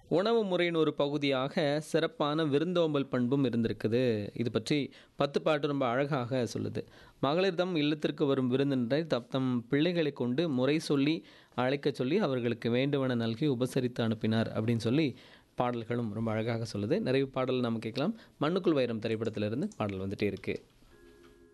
உணவு முறையின் ஒரு பகுதியாக சிறப்பான விருந்தோம்பல் பண்பும் இருந்திருக்குது. இது பற்றி 10 பாட்டு ரொம்ப அழகாக சொல்லுது. மகளிர் தம் இல்லத்திற்கு வரும் விருந்தினரை தம் பிள்ளைகளைக் கொண்டு முறை சொல்லி அழைக்கச் சொல்லி அவர்களுக்கு வேண்டுவன நல்கி உபசரித்து அனுப்பினார் அப்படின்னு சொல்லி பாடல்களும் ரொம்ப அழகாக சொல்லுது. நிறைவு பாடல் நம்ம கேட்கலாம். மண்ணுக்குள் வைரம் திரைப்படத்திலிருந்து பாடல் வந்துட்டே இருக்கு.